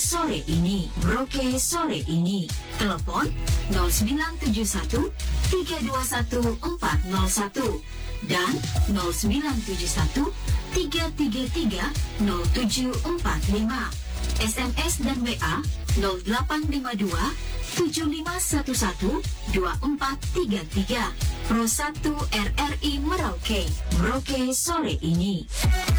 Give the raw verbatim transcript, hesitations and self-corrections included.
sore ini. Merauke sore ini. Telepon nol sembilan tujuh satu tiga dua satu empat nol satu dan nol sembilan tujuh satu tiga tiga tiga nol tujuh empat lima. S M S dan W A nol delapan lima dua tujuh lima satu satu dua empat tiga tiga. Pro satu R R I Merauke. Merauke sore ini.